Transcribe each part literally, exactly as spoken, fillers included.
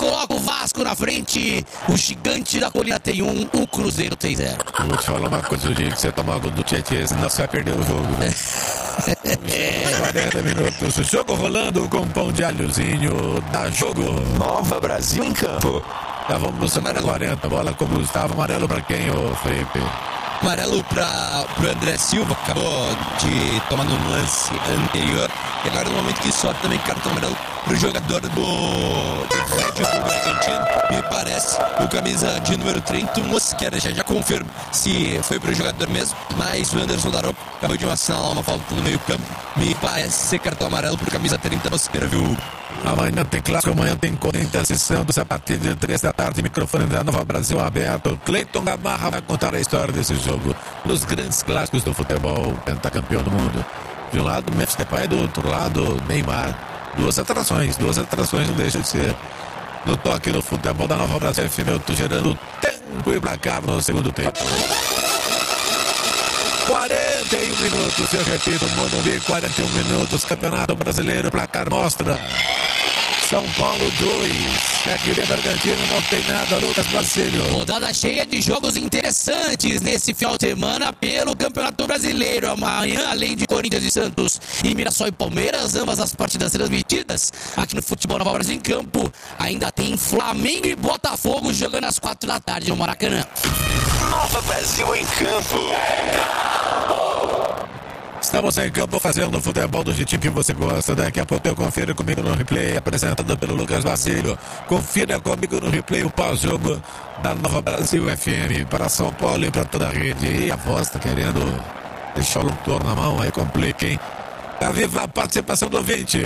coloca o Vasco na frente. O gigante da colina tem um, o Cruzeiro tem zero. Eu vou te falar uma coisa, o dia que você tomar gol do Tietchan, senão você vai perder o jogo, né? quarenta minutos, jogo rolando com pão de alhozinho, dá jogo. Nova Brasil em campo. Já vamos no semana quarenta, bola com o Gustavo, amarelo pra quem, ô Felipe? Amarelo para o André Silva, acabou de tomar no lance anterior. E agora no momento que sobe também cartão amarelo para o jogador do Atlético Bragantino. Me parece o camisa de número trinta, o Mosquera, já, já confirmo se foi para o jogador mesmo. Mas o Anderson Daropa acabou de assinalar uma falta no meio campo. Me parece ser cartão amarelo para o camisa trinta, Mosquera, viu? Amanhã tem clássico, amanhã tem Corinthians e Santos a partir de três da tarde, microfone da Nova Brasil aberto. Cleiton Gamarra vai contar a história desse jogo, nos grandes clássicos do futebol, pentacampeão do mundo. De um lado, Memphis Depay, do outro lado, Neymar. Duas atrações, duas atrações não deixa de ser. No toque do futebol da Nova Brasil F M, eu tô gerando tempo e placar no segundo tempo. quarenta e um minutos, eu repito, Morumbi, quarenta e um minutos, Campeonato Brasileiro, placar mostra. São Paulo dois, aqui de Bragantino não tem nada, Lucas Basílio. Rodada cheia de jogos interessantes nesse final de semana pelo Campeonato Brasileiro. Amanhã, além de Corinthians e Santos e Mirassol e Palmeiras, ambas as partidas transmitidas aqui no Futebol Nova Brasil em Campo. Ainda tem Flamengo e Botafogo jogando às quatro da tarde no Maracanã. Nova Brasil em campo. Estamos em campo fazendo o futebol do jeitinho que você gosta. Daqui a pouco eu confiro comigo no replay, apresentado pelo Lucas Basílio. Confira comigo no replay o pós-jogo da Nova Brasil F M para São Paulo e para toda a rede. E a voz tá querendo deixar o locutor na mão, aí complica, hein? Tá viva a participação do ouvinte.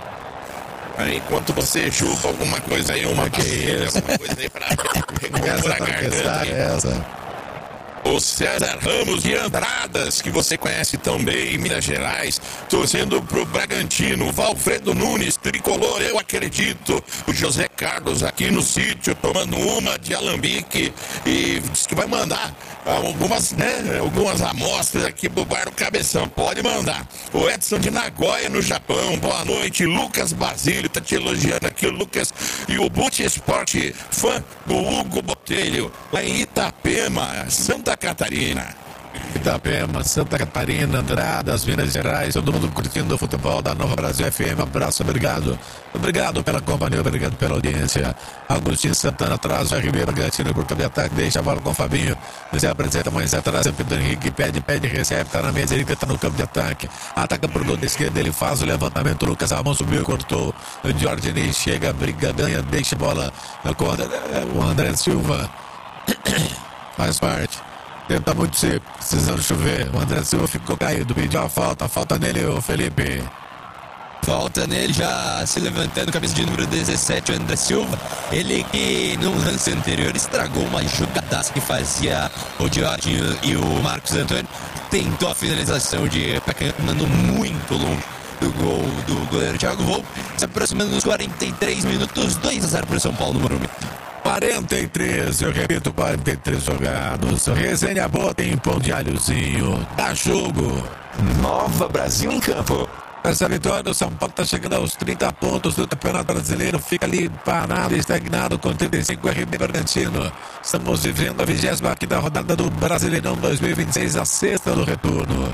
Aí, enquanto você chupa alguma coisa aí, uma que isso? alguma coisa aí pra Essa pra testar, essa. O César Ramos de Andradas, que você conhece tão bem em Minas Gerais, torcendo pro Bragantino. Valfredo Nunes, tricolor, eu acredito. O José Carlos aqui no sítio, tomando uma de alambique e diz que vai mandar algumas, né, algumas amostras aqui pro bar do Cabeção. Pode mandar. O Edson de Nagoya, no Japão, boa noite. Lucas Basílio tá te elogiando aqui, o Lucas. E o Boot Esporte, fã do Hugo Botelho, lá em Itapema, Santa Catarina. Itapema, Santa Catarina, Andradas, Minas Gerais, todo mundo curtindo o futebol da Nova Brasil F M. Abraço, obrigado. Obrigado pela companhia, obrigado pela audiência. Agostinho Santana atrás, R B Bragantino por de ataque, deixa a bola com o Fabinho. Você apresenta mais atrás, é Pedro Henrique, pede, pede, recebe, tá na mesa, ele tá no campo de ataque. Ataca por lado esquerda, ele faz o levantamento, Lucas Ramon subiu, cortou. O Jorge Ney chega, briga, ganha, deixa a bola com o André Silva. Faz parte. Tenta muito ser, precisando chover. O André Silva ficou caído, pediu a falta. Falta nele, o Felipe. Falta nele, já se levantando, camisa de número dezessete, o André Silva. Ele que no lance anterior estragou uma jogadaça que fazia o Jorginho e o Marcos Antônio. Tentou a finalização de Pecan, mandando muito longe do gol do goleiro Thiago Volpe. Se aproximando dos quarenta e três minutos, dois a zero para o São Paulo no Morumbi. quarenta e três, eu repito, quarenta e três jogados. Resenha boa, tem pão de alhozinho. Dá jogo. Nova Brasil em campo. Essa vitória, o São Paulo está chegando aos trinta pontos do Campeonato Brasileiro. Fica ali parado, estagnado com trinta e cinco, R B Bragantino. Estamos vivendo a vigésima aqui da rodada do Brasileirão dois mil e vinte e seis, a sexta do retorno.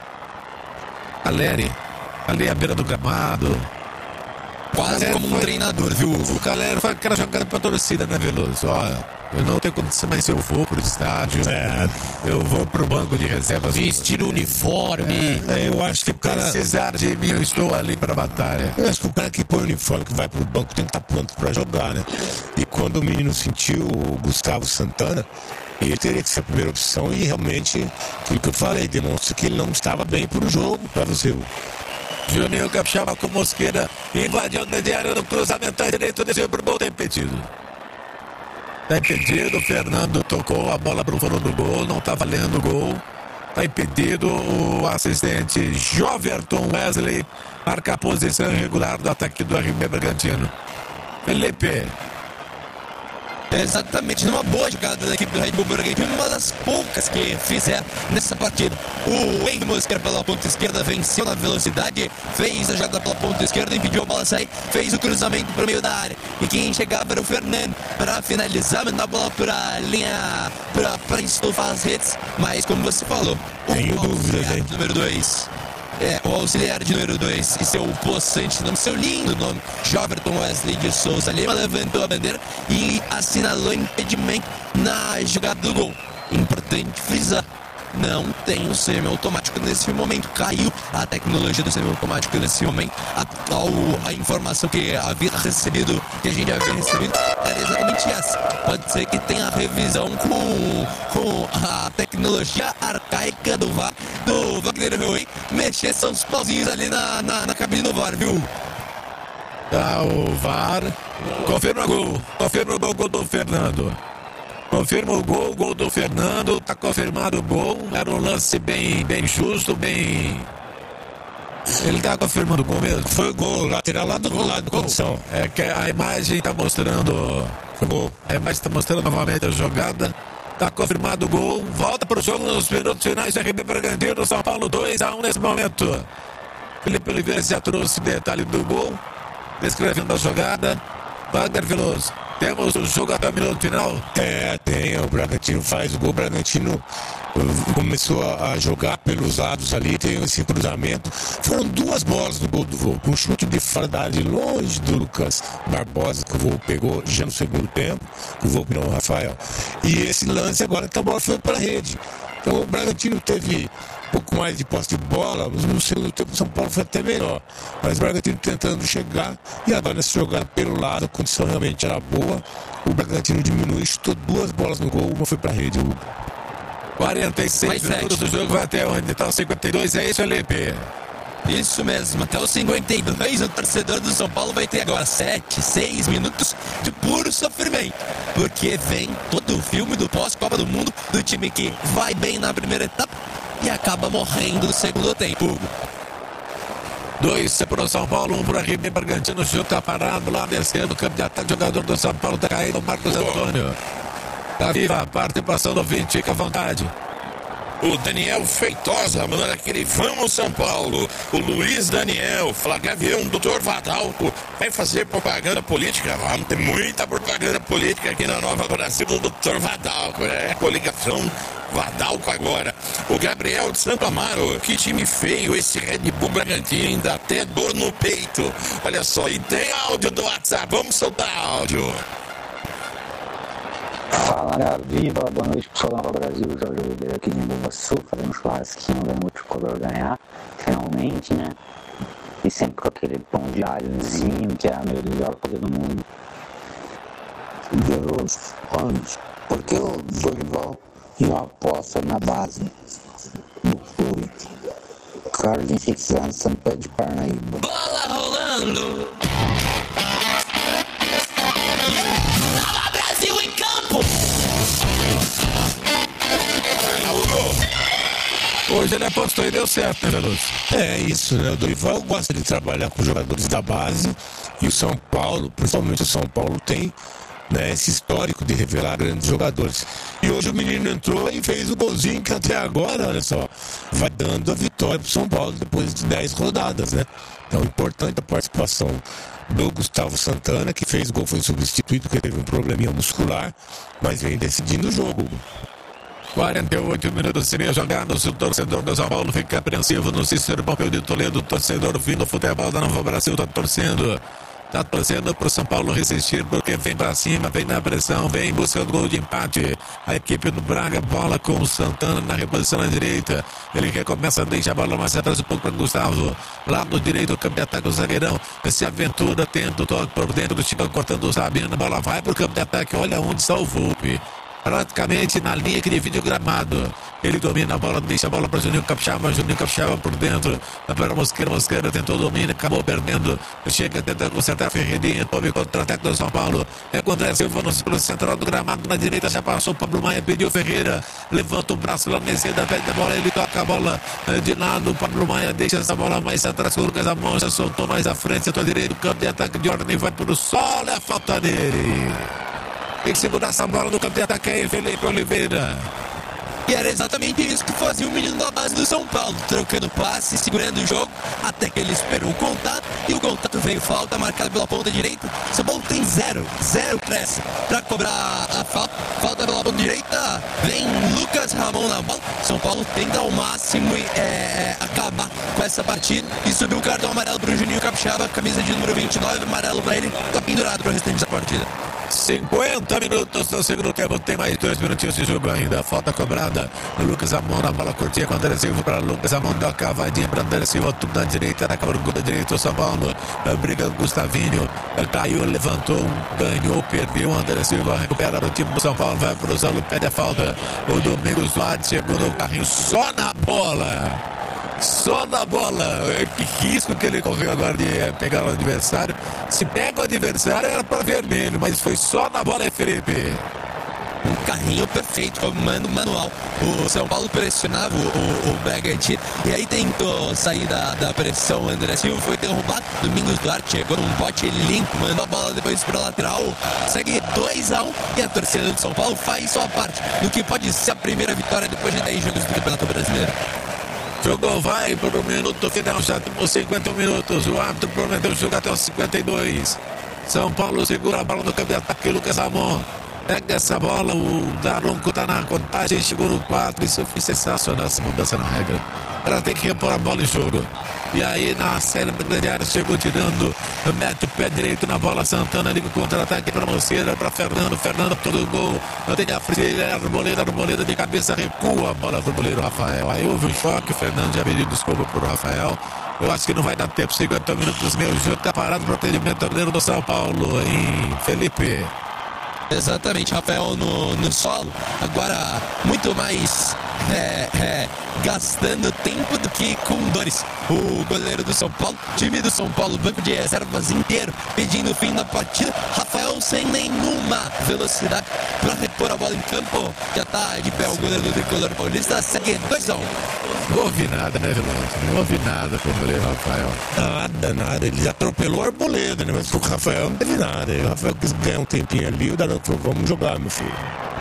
Caleri, ali à beira do gramado. Quase como um foi, treinador, viu? O Caleri foi aquela jogada pra torcida, né, Veloso? Olha, eu não tenho condição, mas se eu vou pro estádio, é, eu vou pro banco de reservas. Vestir o uniforme. É, eu acho que o cara... Precisar de mim, eu estou ali pra batalha. Eu acho que o cara que põe o uniforme, que vai pro banco, tem que estar pronto pra jogar, né? E quando o menino sentiu o Gustavo Santana, ele teria que ser a primeira opção e realmente, aquilo que eu falei, demonstra que ele não estava bem pro jogo, pra você... Juninho Capixaba com Mosqueira, invadiu a área no cruzamento à direita, desceu pro gol, tá impedido. Tá impedido, o Fernando tocou a bola pro fundo do gol, não tá valendo o gol. Tá impedido, o assistente Joverton Wesley marca a posição irregular do ataque do R B Bragantino. Felipe. Exatamente, numa boa jogada da equipe do Red Bull Bragantino, uma das poucas que fizeram nessa partida. O Wayne Mosquera pela ponta esquerda venceu na velocidade, fez a jogada pela ponta esquerda, impediu a bola sair, fez o cruzamento para o meio da área. E quem chegava era o Fernando para finalizar, mandar a bola para a linha, para estufar as redes. Mas como você falou, Tenho o dúvidas, hein? número dois. É, o auxiliar de número dois e seu possante nome, seu lindo nome, Joverton Wesley de Souza Lima, levantou a bandeira e assinalou impedimento na jogada do gol. Importante frisar, não tem o semi-automático nesse momento, caiu a tecnologia do semi-automático nesse momento. A, a, a informação que havia recebido, que a gente havia recebido, era exatamente essa. Pode ser que tenha revisão com, com a tecnologia arcaica do V A R, do Wagner Rui, mexer seus pauzinhos ali na, na, na cabine do V A R, viu? Tá, o V A R confirma o gol, confirma o gol, gol do Fernando. Confirma o gol, gol do Fernando, tá confirmado o gol, era um lance bem, bem justo, bem... Ele tá confirmando o gol mesmo? Foi gol, lateral lá do gol, lado da condição. É que a imagem tá mostrando... Foi gol. A imagem tá mostrando novamente a jogada, tá confirmado o gol, volta pro jogo nos minutos finais, R B Bragantino, São Paulo dois a um nesse momento. Felipe Oliveira já trouxe detalhe do gol, descrevendo a jogada. Wagner Veloso, temos o jogo até o minuto final. É, tem, o Bragantino faz o gol, o Bragantino uh, começou a, a jogar pelos lados ali, tem esse cruzamento. Foram duas bolas no gol do Vô, com um chute de fora da área, longe do Lucas Barbosa, que o Vô pegou já no segundo tempo, que o Vô pirou o Rafael. E esse lance agora que a bola foi para a rede. Então o Bragantino teve um pouco mais de posse de bola, no segundo tempo o São Paulo foi até melhor. Mas o Bragantino tentando chegar, e agora nessa jogada pelo lado, a condição realmente era boa. O Bragantino diminuiu, chutou duas bolas no gol, uma foi pra rede. quarenta e seis minutos do jogo, vai até onde está o cinquenta e dois, é isso, Felipe? Isso mesmo, até os cinquenta e dois o torcedor do São Paulo vai ter agora sete, seis minutos de puro sofrimento, porque vem todo o filme do pós-Copa do Mundo do time que vai bem na primeira etapa e acaba morrendo no segundo tempo. Dois para o São Paulo, um para o R B Bragantino, chuta parado lá descendo, campo de ataque, jogador do São Paulo, tá caído, Marcos Antônio. Tá viva a participação do vinte, fica à vontade. O Daniel Feitosa mandando aquele vamos São Paulo. O Luiz Daniel, fala Gavião, doutor Vadalco, vai fazer propaganda política. Vamos ter muita propaganda política aqui na Nova Brasil do doutor Vadalco, é coligação Vadalco agora. O Gabriel de Santo Amaro, que time feio esse Red Bull Bragantino, ainda até dor no peito. Olha só, e tem áudio do WhatsApp, vamos soltar áudio. Fala, viva, boa noite pessoal da Nova Brasil, Jorge Oliveira aqui de Nova Sul, fazendo um churrasquinho, vendo o tricolor ganhar, finalmente, né? E sempre com aquele pão de alhozinho, que é a melhor coisa do mundo. Deus, onde? Porque o Dorival não aposta na base do clube. Carlos Henrique Santos, pé de Parnaíba. Bola rolando! Brasil em campo! Hoje ele apostou e deu certo, né, Veloso? É isso, né? O Dorival gosta de trabalhar com jogadores da base e o São Paulo, principalmente o São Paulo, tem, né, esse histórico de revelar grandes jogadores. E hoje o menino entrou e fez o golzinho que até agora, olha só, vai dando a vitória pro São Paulo depois de dez rodadas, né? Então, importante a participação do Gustavo Santana, que fez gol, foi substituído porque teve um probleminha muscular, mas vem decidindo o jogo. quarenta e oito minutos seria jogado. Se o torcedor do São Paulo fica apreensivo no Cícero Pompeu de Toledo, o torcedor fim do futebol da Nova Brasil tá torcendo. Tá torcendo pro São Paulo resistir, porque vem pra cima, vem na pressão, vem em busca do gol de empate. A equipe do Braga, bola com o Santana na reposição na direita. Ele recomeça, deixa a bola mais atrás um pouco para Gustavo. Lá no direito, o campo de ataque, o zagueirão. Esse aventura, tenta o toque por dentro do time, cortando o Sabino. A bola vai pro campo de ataque, olha onde está o Volpe. Praticamente na linha que divide o gramado. Ele domina a bola, deixa a bola para Juninho Capixaba. Juninho Capixaba por dentro. Para Mosqueira, Mosqueira tentou o domínio, acabou perdendo. Chega tentando consertar a Ferreirinha. Tome contra-ataque do São Paulo. É contra a Silva no círculo central do gramado. Na direita já passou. Pablo Maia pediu Ferreira. Levanta o braço lá na esquerda, pede a bola. Ele toca a bola de lado. Pablo Maia deixa essa bola mais atrás. O Lucas Amoncha soltou mais à frente. Setor direito, campo de ataque de ordem. Vai para o sol. É a falta dele. Tem que segurar essa bola no campo de ataque aí, Felipe Oliveira. E era exatamente isso que fazia o menino da base do São Paulo, trocando passe, segurando o jogo, até que ele esperou o contato, e o contato veio falta, marcada pela ponta direita. São Paulo tem zero, zero pressa para cobrar a falta, falta pela ponta direita, vem Lucas Ramon na bola. São Paulo tenta ao máximo e, é, acabar com essa partida e subiu o cartão amarelo para o Juninho Capixaba, camisa de número vinte e nove, amarelo para ele, tá pendurado para o restante da partida. cinquenta minutos no segundo tempo, tem mais dois minutinhos de jogo ainda. Falta cobrada. O Lucas Amon na bola curtinha com o André Silva para Lucas Amon, deu a cavadinha para André Silva, tudo na direita, na câmera da direita. O São Paulo briga com o Gustavinho, caiu, levantou, ganhou, perdeu. O André Silva recupera o time do São Paulo, vai para o Zalo, pede a falta. O Domingos Duarte chegou no carrinho só na bola. Só na bola. Que risco que ele correu agora de pegar o adversário. Se pega o adversário era para vermelho, mas foi só na bola, é Felipe. Um carrinho perfeito, mano, manual. O São Paulo pressionava o, o, o Bragantino e aí tentou sair da, da pressão. O André Silva foi derrubado. Domingos Duarte chegou num bote limpo, mandou a bola depois para lateral. Segue dois a um e a torcida do São Paulo faz sua parte no que pode ser a primeira vitória depois de dez jogos do Campeonato Brasileiro. Jogou, vai para o minuto final, já temos cinquenta minutos. O árbitro prometeu jogar até os cinquenta e dois. São Paulo segura a bola no campo de ataque. Lucas Amon pega essa bola. O Daronco está na contagem, chegou no quatro. Isso foi sensacional, essa mudança na regra. Ela tem que repor a bola em jogo. E aí na série da área chegou tirando, mete o pé direito na bola. Santana liga o contra-ataque para Mosqueira, para Fernando. Fernando todo o gol. Tem a frente, Arboleda, Arboleda de cabeça, recua a bola para o goleiro Rafael. Aí houve um choque, o Fernando já pediu desculpa para o Rafael. Eu acho que não vai dar tempo, cinquenta minutos. Meu jogo está parado para o atendimento do goleiro do São Paulo, em Felipe. Exatamente, Rafael no, no solo, agora muito mais é, é, gastando tempo do que com dores. O goleiro do São Paulo, time do São Paulo, banco de reservas inteiro, pedindo o fim da partida. Rafael sem nenhuma velocidade para repor a bola em campo. Já está de pé o goleiro do tricolor paulista, segue dois a um. Não ouvi nada, né, Vilante? Não ouvi nada com o goleiro Rafael. Nada, nada. Ele atropelou a Arboleda, né? Mas com o Rafael não teve nada. O Rafael quis ganhar um tempinho ali, o Daronco falou, vamos jogar, meu filho.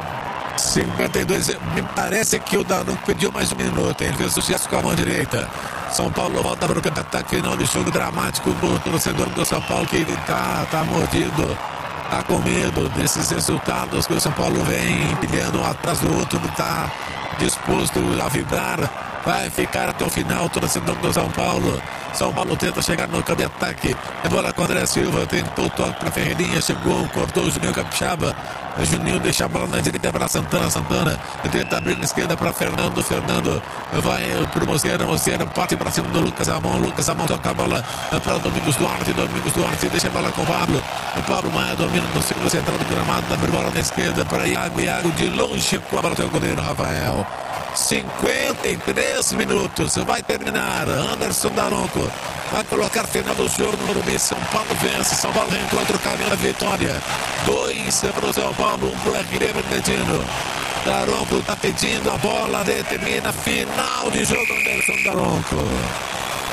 cinquenta e dois, me parece que o Daronco pediu mais um minuto. Ele fez sucesso com a mão direita. São Paulo volta para o campo de ataque, final de jogo dramático do torcedor do São Paulo, que ele tá, tá mordido. Tá com medo desses resultados que o São Paulo vem empilhando um atrás do outro, tá disposto a vibrar. Vai ficar até o final o torcedor do São Paulo. São Paulo tenta chegar no campo de ataque. É bola com o André Silva. Tentou o toque para Ferreirinha. Chegou, cortou o Juninho Capixaba. O Juninho deixa a bola na direita para Santana. Santana tenta abrir na esquerda para Fernando. Fernando vai para o Mosqueira. Mosqueira parte para cima do Lucas Amon. Lucas Amon toca a bola para o Domingos Duarte. Domingos Duarte deixa a bola com o Pablo. O Pablo Maia domina no segundo central do gramado. Abre bola na esquerda para Iago. Iago de longe com a bola do goleiro Rafael. cinquenta e três minutos, vai terminar. Anderson Daronco vai colocar final do jogo no Morumbi. São Paulo vence, São Paulo reencontra o caminho da vitória. Dois para o São Paulo, um para o R B Bragantino. Daronco está pedindo a bola, determina final de jogo. Anderson Daronco.